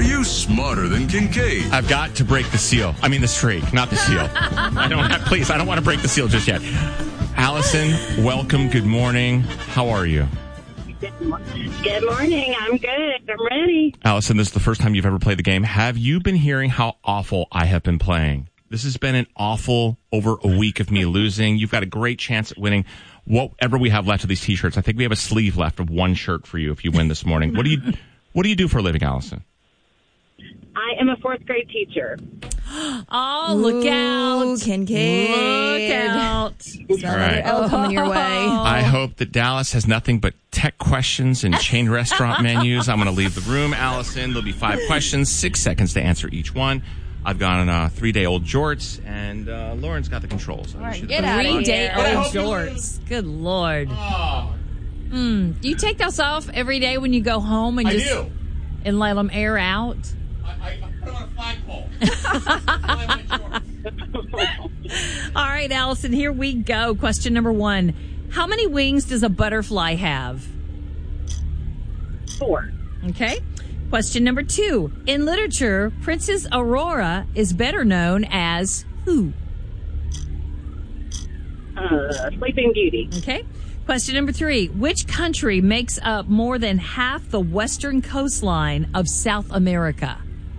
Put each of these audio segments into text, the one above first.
Are you smarter than Kincaid? I've got to break the seal. I mean the streak, not the seal. I don't want to break the seal just yet. Allison, welcome. Good morning. How are you? Good morning. I'm good. I'm ready. Allison, this is the first time you've ever played the game. Have you been hearing how awful I have been playing? This has been an awful over a week of me losing. You've got a great chance at winning whatever we have left of these T-shirts. I think we have a sleeve left of one shirt for you if you win this morning. What do you do for a living, Allison? I am a fourth grade teacher. Oh, look out. Kincaid. Look out. All right. L coming your way. I hope that Dallas has nothing but tech questions and chain restaurant menus. I'm going to leave the room, Allison. There'll be 5 questions, 6 seconds to answer each one. I've got on 3-day-old jorts, and Lauren's got the controls. All right, get out of here. 3-day-old jorts. Good Lord. Oh. Do you take those off every day when you go home and and let them air out? I put them on a flagpole. All right, Allison, here we go. Question number 1. How many wings does a butterfly have? 4. Okay. Question number 2. In literature, Princess Aurora is better known as who? Sleeping Beauty. Okay. Question number 3. Which country makes up more than half the western coastline of South America?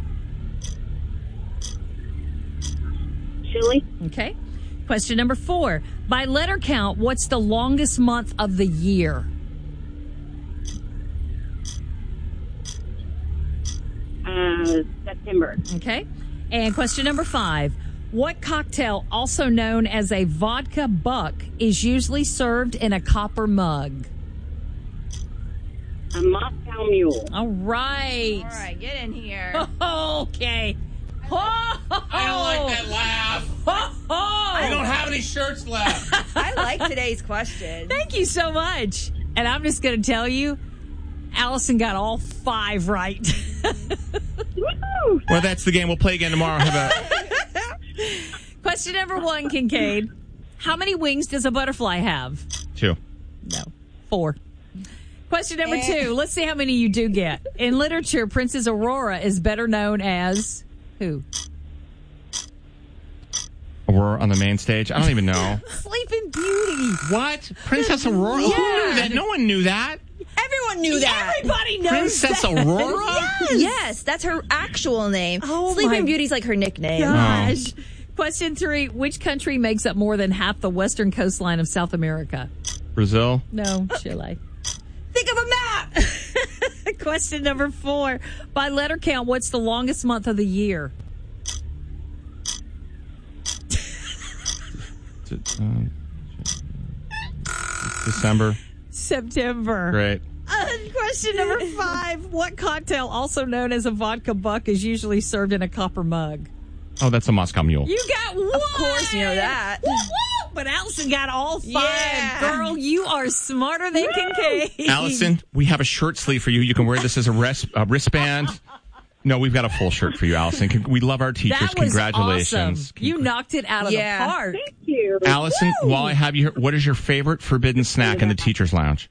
Chile. Okay. Question number 4. By letter count, what's the longest month of the year? September. Okay. And question number 5. What cocktail, also known as a vodka buck, is usually served in a copper mug? A Moscow Mule. All right. All right, get in here. Okay. I don't like that laugh. I don't have any shirts left. I like today's question. Thank you so much. And I'm just going to tell you, Allison got all 5 right. Woo! Well, that's the game. We'll play again tomorrow. Question number 1, Kincaid. How many wings does a butterfly have? 2. No. 4. Question number 2. Let's see how many you do get. In literature, Princess Aurora is better known as who? Aurora on the main stage? I don't even know. Sleeping Beauty. What? Princess Aurora? Yeah. Who knew that? No one knew that. Everyone knew that. Everybody knows Princess that. Aurora? Yes, that's her actual name. Oh, Sleeping my Beauty's like her nickname. Gosh. Question 3. Which country makes up more than half the western coastline of South America? Brazil? No, Chile. Think of a map. Question number 4. By letter count, what's the longest month of the year? December. September. Great. Question number 5. What cocktail, also known as a vodka buck, is usually served in a copper mug? Oh, that's a Moscow Mule. You got 1. Of course you know that. Woo, woo. But Allison got all 5. Yeah. Girl, you are smarter than Kincaid. Allison, we have a shirt sleeve for you. You can wear this as a wristband. No, we've got a full shirt for you, Allison. We love our teachers. That was Congratulations. awesome. You knocked it out of the park. Thank you. Allison, while I have you here, what is your favorite forbidden snack in the teacher's lounge?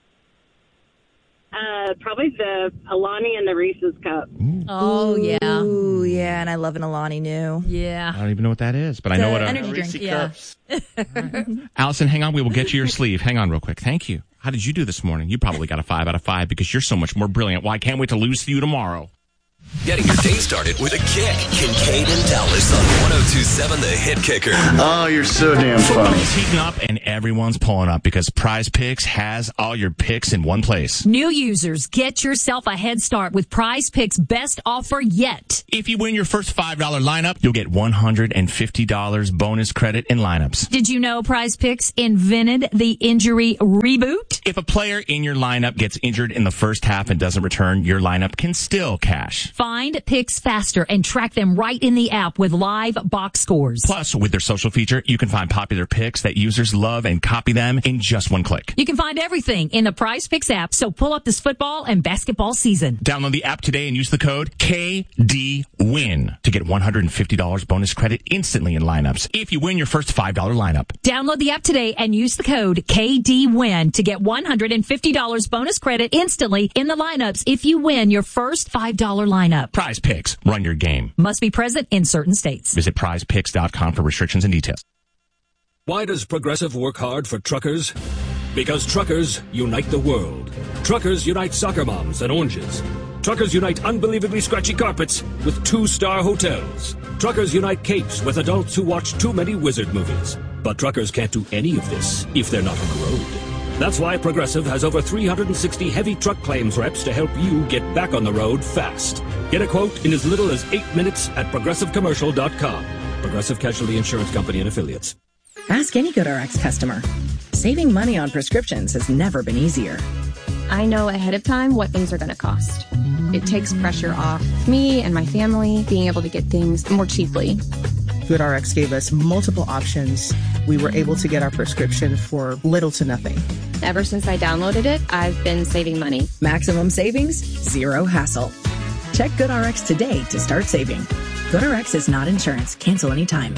Probably the Alani and the Reese's cup. Oh, yeah. Ooh, yeah, and I love an Alani new. I Yeah. don't even know what that is, but I know what a energy drink. Yeah. Allison, hang on. We will get you your sleeve. Hang on real quick. Thank you. How did you do this morning? You probably got a 5 out of 5 because you're so much more brilliant. Well, I can't wait to lose to you tomorrow. Getting your day started with a kick. Kincaid and Dallas on 102.7 The Hit Kicker. Oh, you're so damn funny. Football's heating up and everyone's pulling up because Prize Picks has all your picks in one place. New users, get yourself a head start with Prize Picks' best offer yet. If you win your first $5 lineup, you'll get $150 bonus credit in lineups. Did you know Prize Picks invented the injury reboot? If a player in your lineup gets injured in the first half and doesn't return, your lineup can still cash. Find picks faster and track them right in the app with live box scores. Plus, with their social feature, you can find popular picks that users love and copy them in just one click. You can find everything in the Prize Picks app, so pull up this football and basketball season. Download the app today and use the code KDWIN to get $150 bonus credit instantly in lineups if you win your first $5 lineup. Download the app today and use the code KDWIN to get $150 bonus credit instantly in the lineups if you win your first $5 lineup. sign up. Prize Picks. Run your game. Must be present in certain states. Visit prizepicks.com for restrictions and details. Why does Progressive work hard for truckers? Because truckers unite the world. Truckers unite soccer moms and oranges. Truckers unite unbelievably scratchy carpets with 2-star hotels. Truckers unite capes with adults who watch too many wizard movies. But truckers can't do any of this if they're not on the road. That's why Progressive has over 360 heavy truck claims reps to help you get back on the road fast. Get a quote in as little as 8 minutes at progressivecommercial.com. Progressive Casualty Insurance Company and Affiliates. Ask any GoodRx customer. Saving money on prescriptions has never been easier. I know ahead of time what things are going to cost. It takes pressure off me and my family being able to get things more cheaply. GoodRx gave us multiple options. We were able to get our prescription for little to nothing. Ever since I downloaded it, I've been saving money. Maximum savings, zero hassle. Check GoodRx today to start saving. GoodRx is not insurance. Cancel anytime.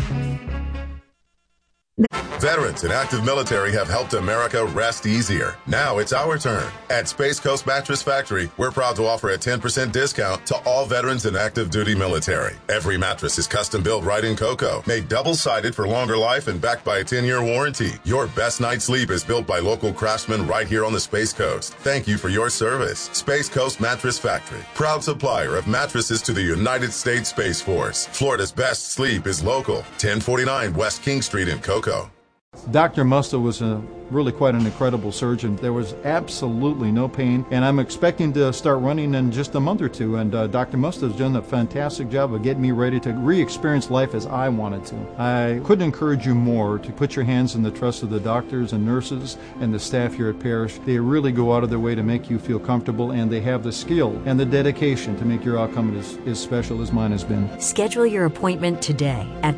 Veterans and active military have helped America rest easier. Now it's our turn. At Space Coast Mattress Factory, we're proud to offer a 10% discount to all veterans and active duty military. Every mattress is custom built right in cocoa, made double-sided for longer life and backed by a 10-year warranty. Your best night's sleep is built by local craftsmen right here on the Space Coast. Thank you for your service. Space Coast Mattress Factory, proud supplier of mattresses to the United States Space Force. Florida's best sleep is local. 1049 West King Street in Cocoa. Dr. Musto was really quite an incredible surgeon. There was absolutely no pain, and I'm expecting to start running in just a month or two, and Dr. Musto has done a fantastic job of getting me ready to re-experience life as I wanted to. I couldn't encourage you more to put your hands in the trust of the doctors and nurses and the staff here at Parrish. They really go out of their way to make you feel comfortable, and they have the skill and the dedication to make your outcome as special as mine has been. Schedule your appointment today at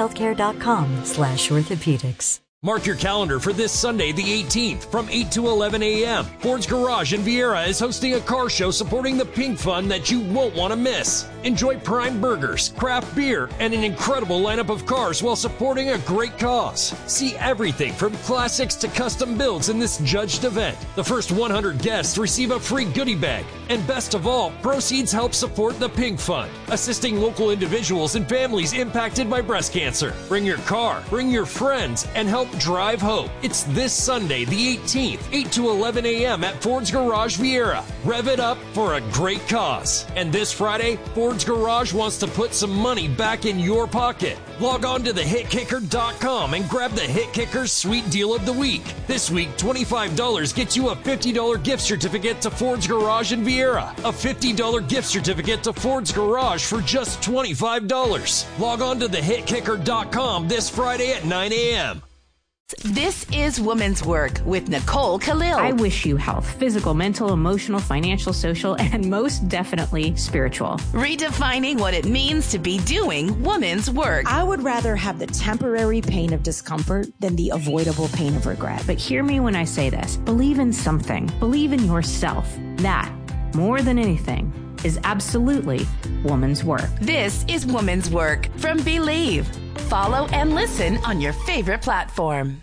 parrishhealthcare.com/orthopedics. Mark your calendar for this Sunday, the 18th, from 8 to 11 a.m. Ford's Garage in Vieira is hosting a car show supporting the Pink Fund that you won't want to miss. Enjoy prime burgers, craft beer, and an incredible lineup of cars while supporting a great cause. See everything from classics to custom builds in this judged event. The first 100 guests receive a free goodie bag. And best of all, proceeds help support the Pink Fund, assisting local individuals and families impacted by breast cancer. Bring your car, bring your friends, and help drive hope. It's this Sunday, the 18th, 8 to 11 a.m. at Ford's Garage Vieira. Rev it up for a great cause. And this Friday, Ford's Garage wants to put some money back in your pocket. Log on to thehitkicker.com and grab the Hit Kicker's Sweet Deal of the Week. This week, $25 gets you a $50 gift certificate to Ford's Garage in Vieira. A $50 gift certificate to Ford's Garage for just $25. Log on to thehitkicker.com this Friday at 9 a.m. This is Women's Work with Nicole Khalil. I wish you health, physical, mental, emotional, financial, social, and most definitely spiritual. Redefining what it means to be doing women's work. I would rather have the temporary pain of discomfort than the avoidable pain of regret. But hear me when I say this. Believe in something. Believe in yourself. That, more than anything, is absolutely woman's work. This is Woman's Work from Believe. Follow and listen on your favorite platform.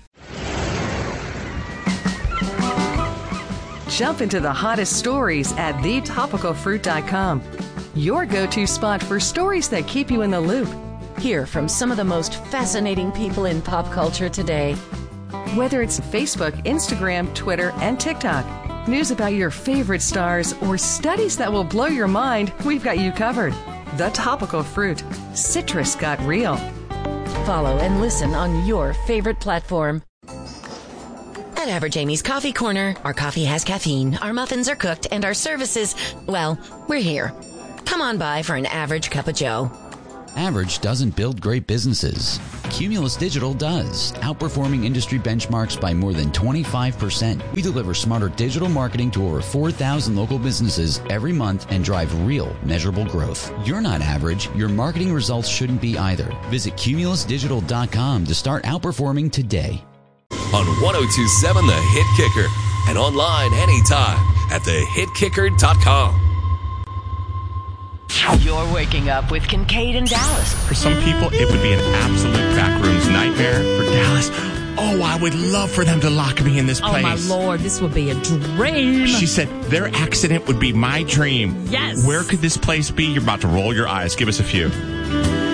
Jump into the hottest stories at thetopicalfruit.com. Your go-to spot for stories that keep you in the loop. Hear from some of the most fascinating people in pop culture today. Whether it's Facebook, Instagram, Twitter, and TikTok, news about your favorite stars, or studies that will blow your mind, we've got you covered. The Topical Fruit. Citrus got real. Follow and listen on your favorite platform. At Average Amy's Coffee Corner, our coffee has caffeine, our muffins are cooked, and our services, well, we're here. Come on by for an average cup of joe. Average doesn't build great businesses. Cumulus Digital does, outperforming industry benchmarks by more than 25%. We deliver smarter digital marketing to over 4,000 local businesses every month and drive real, measurable growth. You're not average. Your marketing results shouldn't be either. Visit cumulusdigital.com to start outperforming today. On 102.7 The Hit Kicker and online anytime at thehitkicker.com. You're waking up with Kincaid and Dallas. For some people, it would be an absolute backrooms nightmare. For Dallas, oh, I would love for them to lock me in this place. Oh, my Lord, this would be a dream. She said, their accident would be my dream. Yes. Where could this place be? You're about to roll your eyes. Give us a few.